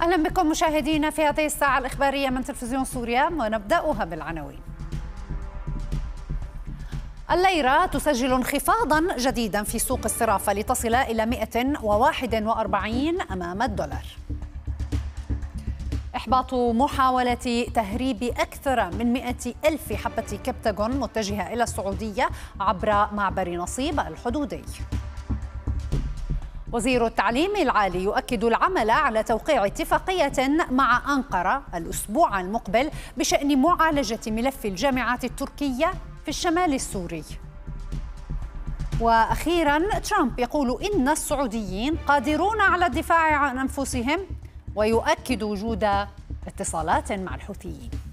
أهلا بكم مشاهدينا في هذه الساعة الإخبارية من تلفزيون سوريا، ونبدأها بالعناوين. الليرة تسجل انخفاضا جديدا في سوق الصرافة لتصل إلى 141 أمام الدولار. إحباط محاولة تهريب أكثر من 100,000 حبة كبتاغون متجهة إلى السعودية عبر معبر نصيب الحدودي. وزير التعليم العالي يؤكد العمل على توقيع اتفاقية مع أنقرة الأسبوع المقبل بشأن معالجة ملف الجامعات التركية في الشمال السوري. وأخيرا ترامب يقول إن السعوديين قادرون على الدفاع عن أنفسهم، ويؤكد وجود اتصالات مع الحوثيين.